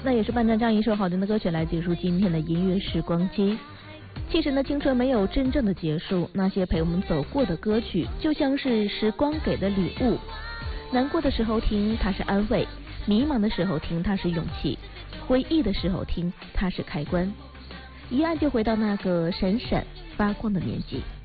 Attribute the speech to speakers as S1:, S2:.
S1: 那也是伴着这样一首好听的歌曲来结束今天的音乐时光机。其实呢，青春没有真正的结束，那些陪我们走过的歌曲，就像是时光给的礼物。难过的时候听，它是安慰；迷茫的时候听，它是勇气；回忆的时候听，它是开关。一按就回到那个闪闪发光的年纪。